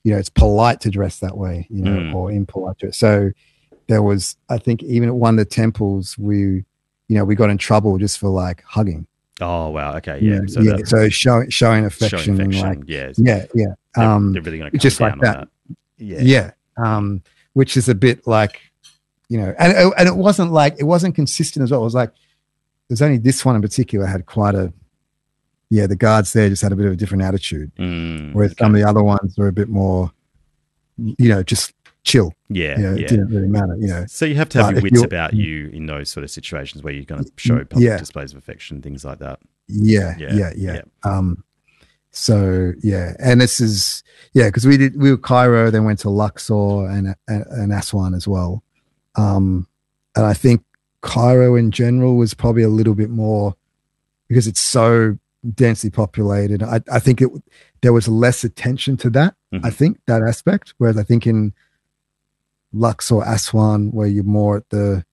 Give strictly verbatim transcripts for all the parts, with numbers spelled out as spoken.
you know, it's polite to dress that way, you know, Mm. or impolite to it. So there was, I think, even at one of the temples, we, you know, we got in trouble just for like hugging. Oh wow. Okay. You Yeah. know, So yeah. that So showing showing affection, showing and affection. like, yeah. yeah, yeah. They're, Um, they're really going to come just down like on that. that. Yeah. Yeah. Um, which is a bit like, you know, and and it wasn't like it wasn't consistent as well. It was like there's only this one in particular had quite a, yeah. The guards there just had a bit of a different attitude, Mm, whereas okay. some of the other ones were a bit more, you know, just chill. Yeah. You know, Yeah. it didn't really matter. You know, So you have to have But your if wits you're- about you in those sort of situations where you're going to show public Yeah. displays of affection, things like that. yeah, Yeah, yeah, yeah. yeah. Um, so yeah, and this is yeah because we did we were Cairo, then went to Luxor and and, and Aswan as well. Um, and I think Cairo in general was probably a little bit more because it's so densely populated. I, I think it there was less attention to that. Mhm. I think that aspect, whereas I think in Luxor, Aswan, where you're more at the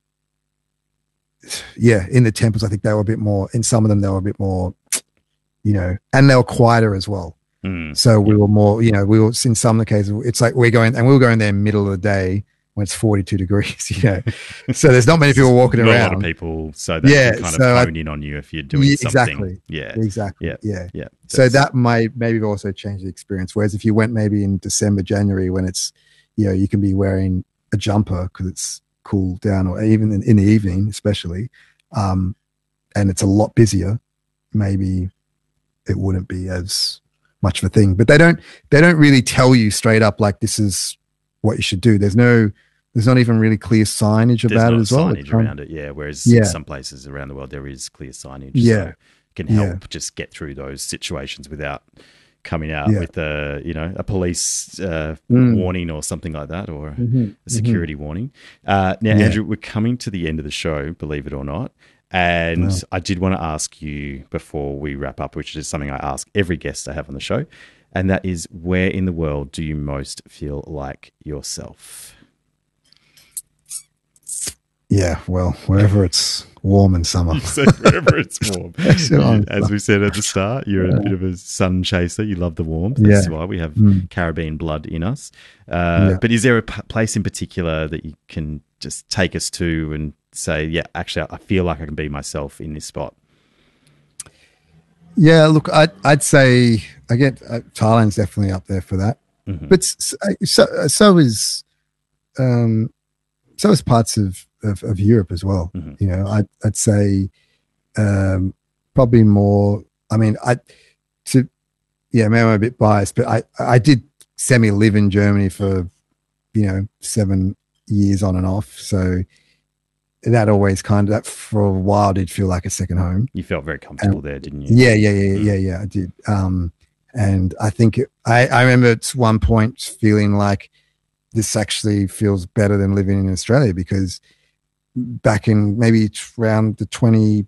yeah in the temples, I think they were a bit more. In some of them, they were a bit more, you know, and they were quieter as well. Mm. So we were more, you know, we were in some of the cases, it's like we're going, and we were going there middle of the day when it's forty-two degrees, you know. So there's not many people walking Not around. a lot of people, so they Yeah, can kind so of I- hone in on you if you're doing Yeah, something. exactly. Yeah. Exactly. Yeah. Yeah. Yeah. So That's- that might maybe also change the experience. Whereas if you went maybe in December, January, when it's, you know, you can be wearing a jumper because it's cool down, or even in, in the evening, especially, um, and it's a lot busier, maybe it wouldn't be as much of a thing. But they don't, they don't really tell you straight up like this is what you should do. There's no, there's not even really clear signage There's about not it as well. signage It's, um, around it, yeah. Whereas Yeah. in some places around the world there is clear signage. Yeah. So it can help Yeah. just get through those situations without coming out Yeah. with a, you know, a police uh, Mm. warning or something like that, or Mhm, a security warning. Uh, now, Yeah. Andrew, we're coming to the end of the show, believe it or not. And Wow. I did want to ask you before we wrap up, which is something I ask every guest I have on the show, and that is, where in the world do you most feel like yourself? Yeah, well, wherever it's warm in summer. So wherever it's warm. Sure. As we said at the start, you're a bit of a sun chaser. You love the warmth. That's Yeah. why we have Mm. Caribbean blood in us. Uh, Yeah. But is there a p- place in particular that you can just take us to and say, yeah, actually, I feel like I can be myself in this spot? Yeah, look, I'd, I'd say again, uh, Thailand's definitely up there for that. Mhm. But s- so so is um, so is parts of, of, of Europe as well. Mhm. You know, I'd, I'd say um, probably more. I mean, I to yeah, maybe I'm a bit biased, but I I did semi live in Germany for you know seven years on and off, so that always kind of that for a while did feel like a second home. You felt very comfortable there, didn't you? Yeah, yeah, yeah, Mm. yeah, yeah. I did. Um, and I think it, I, I remember at one point feeling like this actually feels better than living in Australia, because back in maybe it's around the twenty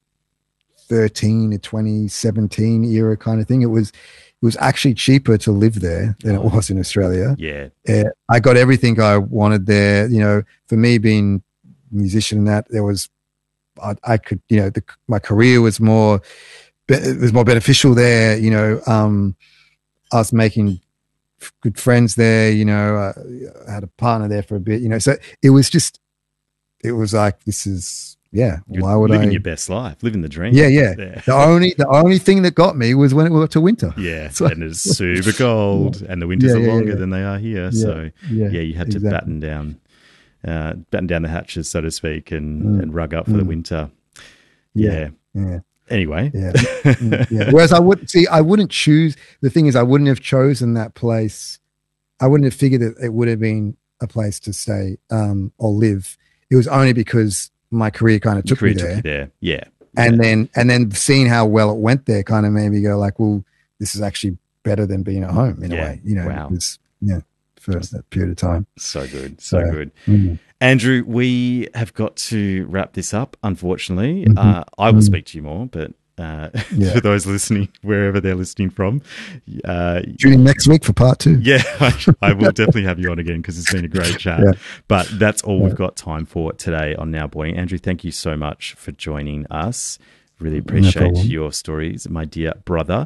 thirteen to twenty seventeen era kind of thing, it was it was actually cheaper to live there than it was in Australia. Yeah. Uh, I got everything I wanted there. You know, for me being a musician and that, there was I, I could, you know, the, my career was more, be- it was more beneficial there. You know, um, I was making f- good friends there. You know, uh, I had a partner there for a bit. You know, so it was just, it was like, this is, yeah. You're why would living I? your best life, living the dream. Yeah, yeah. Yeah. The only, the only thing that got me was when it got to winter. Yeah, So- and it's super cold, and the winters Yeah, are yeah, yeah, longer yeah. than they are here. So yeah, you had to exactly. batten down, uh, batten down the hatches, so to speak, and, Mm. and rug up for the Mm. winter. Yeah. Yeah. Anyway, Yeah. Mm, yeah. Whereas I would see, I wouldn't choose. The thing is, I wouldn't have chosen that place. I wouldn't have figured that it would have been a place to stay um, or live. It was only because my career kind of your took career me took there, you there. Yeah, and yeah. then and then seeing how well it went there kind of made me go like, well, this is actually better than being at home in Yeah. a way. You know, Wow. because yeah, for that period of time. So good, so So, good. Mm. Andrew, we have got to wrap this up, unfortunately. Mhm. Uh, I will Mm. speak to you more, but uh, Yeah. for those listening, wherever they're listening from, uh, Tune in next week for part two. yeah, I, I will definitely have you on again because it's been a great chat. Yeah. But that's all Yeah. we've got time for today on Now Boarding. Andrew, thank you so much for joining us. Really No appreciate problem. your stories, my dear brother.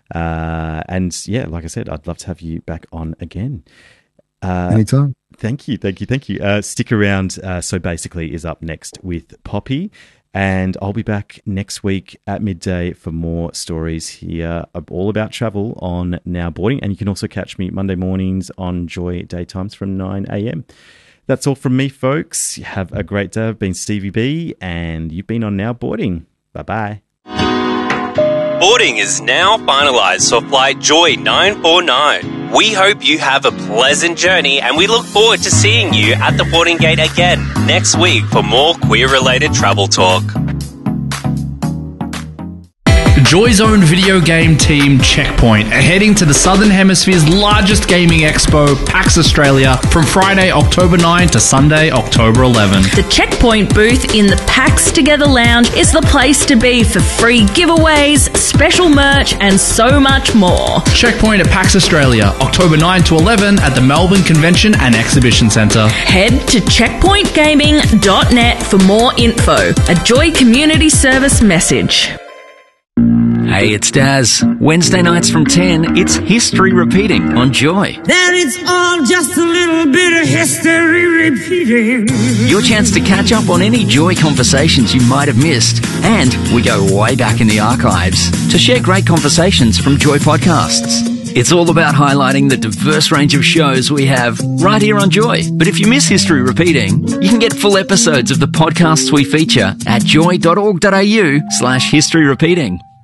Uh, and yeah, like I said, I'd love to have you back on again. Uh, Anytime. Thank you, thank you, thank you. Uh, stick around. Uh, so Basically is up next with Poppy. And I'll be back next week at midday for more stories here all about travel on Now Boarding. And you can also catch me Monday mornings on Joy Daytimes from nine a.m. That's all from me, folks. Have a great day. I've been Stevie B, and you've been on Now Boarding. Bye-bye. Boarding is now finalised for Flight Joy nine four nine. We hope you have a pleasant journey, and we look forward to seeing you at the boarding gate again next week for more queer-related travel talk. Joy's own video game team, Checkpoint, are heading to the Southern Hemisphere's largest gaming expo, PAX Australia, from Friday, October ninth to Sunday, October eleventh. The Checkpoint booth in the PAX Together Lounge is the place to be for free giveaways, special merch, and so much more. Checkpoint at PAX Australia, October ninth to eleventh at the Melbourne Convention and Exhibition Centre. Head to checkpoint gaming dot net for more info. A Joy Community Service message. Hey, it's Daz. Wednesday nights from ten, it's History Repeating on Joy. That it's all just a little bit of history repeating. Your chance to catch up on any Joy conversations you might have missed. And we go way back in the archives to share great conversations from Joy podcasts. It's all about highlighting the diverse range of shows we have right here on Joy. But if you miss History Repeating, you can get full episodes of the podcasts we feature at joy dot org dot a u slash history repeating.